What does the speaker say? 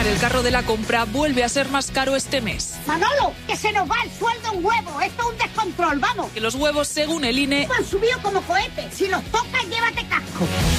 sacar el carro de la compra vuelve a ser más caro este mes. Manolo, que se nos va el sueldo en huevo. Esto es un descontrol, vamos. Que los huevos, según el INE, Han subido como cohetes. Si los tocas, llévate casco.